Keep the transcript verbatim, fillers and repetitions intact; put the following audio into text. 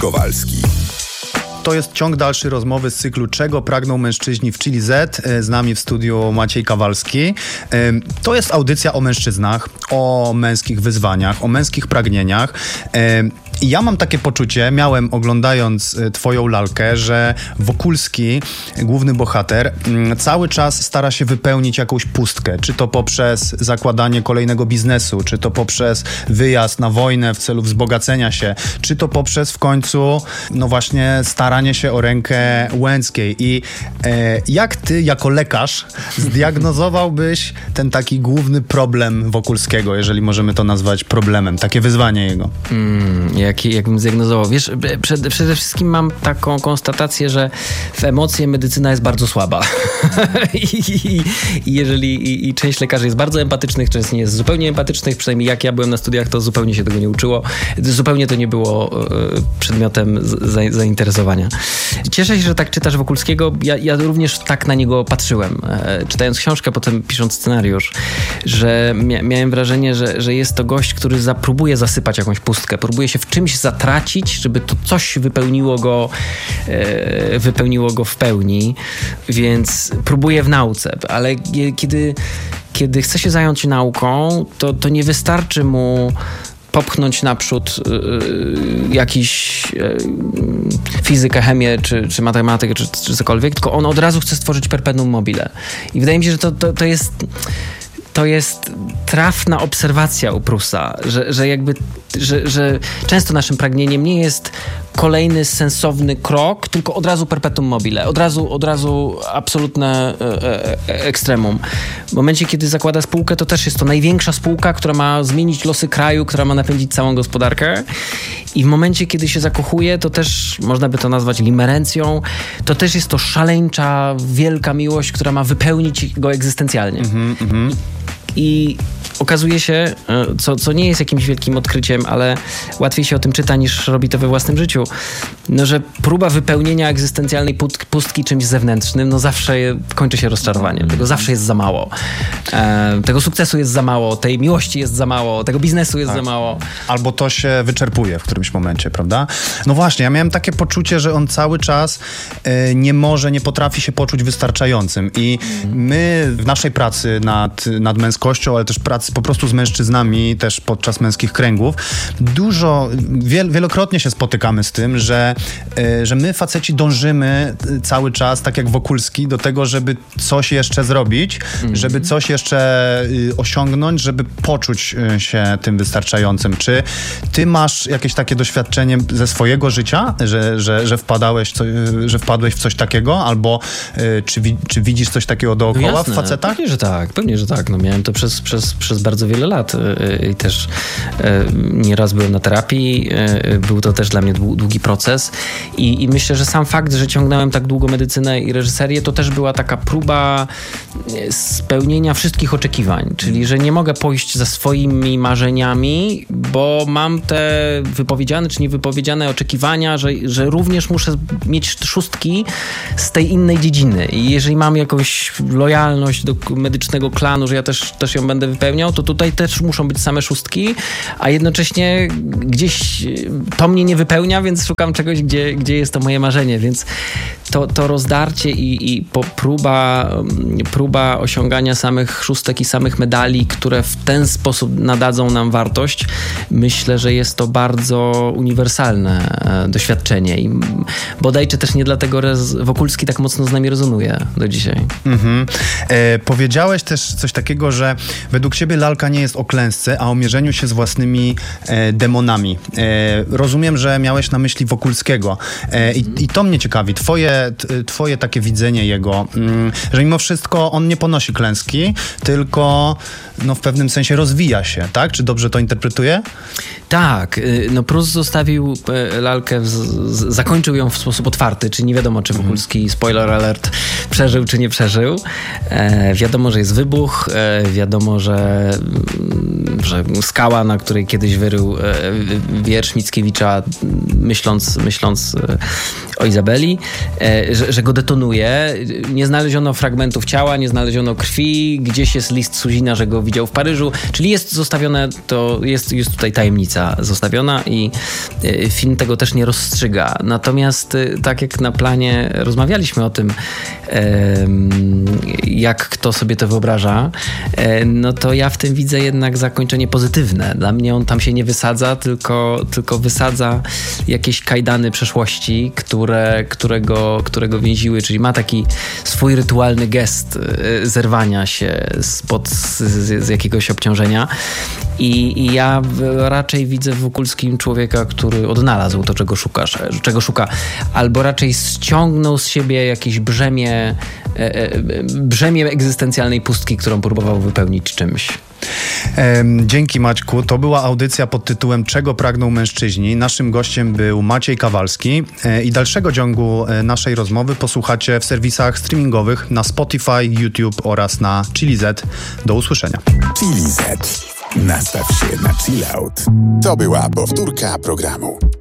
Kowalski. To jest ciąg dalszy rozmowy z cyklu Czego pragną mężczyźni w Chili Z. Z nami w studiu Maciej Kowalski. To jest audycja o mężczyznach, o męskich wyzwaniach, o męskich pragnieniach. I ja mam takie poczucie, miałem oglądając twoją lalkę, że Wokulski, główny bohater, cały czas stara się wypełnić jakąś pustkę. Czy to poprzez zakładanie kolejnego biznesu, czy to poprzez wyjazd na wojnę w celu wzbogacenia się, czy to poprzez w końcu, no właśnie, staranie się o rękę Łęckiej. I e, jak ty, jako lekarz, zdiagnozowałbyś ten taki główny problem Wokulskiego, jeżeli możemy to nazwać problemem, takie wyzwanie jego? Mm, jak, jakbym zdiagnozował? Wiesz, przed, przede wszystkim mam taką konstatację, że w emocje medycyna jest bardzo słaba. I, i, I jeżeli i, i część lekarzy jest bardzo empatycznych, część nie jest zupełnie empatycznych, przynajmniej jak ja byłem na studiach, to zupełnie się tego nie uczyło. Zupełnie to nie było e, przedmiotem za, zainteresowania. Cieszę się, że tak czytasz Wokulskiego. Ja, ja również tak na niego patrzyłem. E, czytając książkę, potem pisząc scenariusz, że mia- miałem wrażenie, że, że jest to gość, który za, próbuje zasypać jakąś pustkę, próbuje się w czymś zatracić, żeby to coś wypełniło go, e, wypełniło go w pełni, więc próbuje w nauce, ale kiedy, kiedy chce się zająć nauką, to, to nie wystarczy mu popchnąć naprzód y, jakiś y, fizykę, chemię, czy, czy matematykę, czy, czy cokolwiek, tylko on od razu chce stworzyć perpetuum mobile. I wydaje mi się, że to, to, to jest... To jest trafna obserwacja u Prusa, że, że jakby, że, że często naszym pragnieniem nie jest kolejny sensowny krok, tylko od razu perpetuum mobile, od razu, od razu absolutne e, e, ekstremum. W momencie, kiedy zakłada spółkę, to też jest to największa spółka, która ma zmienić losy kraju, która ma napędzić całą gospodarkę. I w momencie, kiedy się zakochuje, to też można by to nazwać limerencją, to też jest to szaleńcza, wielka miłość, która ma wypełnić go egzystencjalnie. Mm-hmm, mm-hmm. I okazuje się, co, co nie jest jakimś wielkim odkryciem, ale łatwiej się o tym czyta, niż robi to we własnym życiu, no, że próba wypełnienia egzystencjalnej pustki czymś zewnętrznym, no zawsze kończy się rozczarowaniem. Tego zawsze jest za mało. E, tego sukcesu jest za mało, tej miłości jest za mało, tego biznesu jest tak za mało. Albo to się wyczerpuje w którymś momencie, prawda? No właśnie, ja miałem takie poczucie, że on cały czas e, nie może, nie potrafi się poczuć wystarczającym. I my w naszej pracy nad, nad męskością, ale też pracy po prostu z mężczyznami, też podczas męskich kręgów, dużo, wiel, wielokrotnie się spotykamy z tym, że, y, że my faceci dążymy cały czas, tak jak Wokulski, do tego, żeby coś jeszcze zrobić, mm. żeby coś jeszcze y, osiągnąć, żeby poczuć y, się tym wystarczającym. Czy ty masz jakieś takie doświadczenie ze swojego życia, że, że, że, wpadałeś, co, y, że wpadłeś w coś takiego, albo y, czy, wi, czy widzisz coś takiego dookoła no jasne, w facetach? Pewnie, że tak, pewnie, że tak. No, miałem to przez, przez, przez bardzo wiele lat i też nieraz byłem na terapii, był to też dla mnie długi proces i, i myślę, że sam fakt, że ciągnąłem tak długo medycynę i reżyserię, to też była taka próba spełnienia wszystkich oczekiwań, czyli że nie mogę pójść za swoimi marzeniami, bo mam te wypowiedziane czy niewypowiedziane oczekiwania, że, że również muszę mieć szóstki z tej innej dziedziny i jeżeli mam jakąś lojalność do medycznego klanu, że ja też, też ją będę wypełniał, to tutaj też muszą być same szóstki, a jednocześnie gdzieś to mnie nie wypełnia, więc szukam czegoś, gdzie, gdzie jest to moje marzenie, więc to, to rozdarcie i, i po próba, próba osiągania samych szóstek i samych medali, które w ten sposób nadadzą nam wartość, myślę, że jest to bardzo uniwersalne doświadczenie i bodajże też nie dlatego Wokulski tak mocno z nami rezonuje do dzisiaj. Mhm. E, powiedziałeś też coś takiego, że według ciebie lalka nie jest o klęsce, a o mierzeniu się z własnymi e, demonami. E, rozumiem, że miałeś na myśli Wokulskiego. E, i, I to mnie ciekawi. Twoje, t, twoje takie widzenie jego, mm, że mimo wszystko on nie ponosi klęski, tylko no, w pewnym sensie rozwija się, tak? Czy dobrze to interpretuję? Tak. No Prus zostawił lalkę, w, z, zakończył ją w sposób otwarty, czyli nie wiadomo, czy Wokulski, spoiler alert, przeżył, czy nie przeżył. E, wiadomo, że jest wybuch, e, wi- wiadomo, że, że skała, na której kiedyś wyrył wiersz Mickiewicza, myśląc, myśląc o Izabeli, że, że go detonuje. Nie znaleziono fragmentów ciała, nie znaleziono krwi, gdzieś jest list Suzina, że go widział w Paryżu, czyli jest zostawione, to jest, jest tutaj tajemnica zostawiona i film tego też nie rozstrzyga. Natomiast tak jak na planie rozmawialiśmy o tym, jak kto sobie to wyobraża, no to ja w tym widzę jednak zakończenie pozytywne. Dla mnie on tam się nie wysadza, tylko, tylko wysadza jakieś kajdany przeszłości, które, którego, którego więziły, czyli ma taki swój rytualny gest zerwania się spod z, z jakiegoś obciążenia. I, I ja raczej widzę w Wokulskim człowieka, który odnalazł to, czego szukasz, czego szuka, albo raczej ściągnął z siebie jakieś brzemię, brzemię egzystencjalnej pustki, którą próbował wypełnić czymś. Dzięki, Maćku. To była audycja pod tytułem Czego pragną mężczyźni. Naszym gościem był Maciej Kawalski i dalszego ciągu naszej rozmowy posłuchacie w serwisach streamingowych na Spotify, YouTube oraz na Chili Z. Do usłyszenia. Chili Z. Nastaw się na chill out. To była powtórka programu.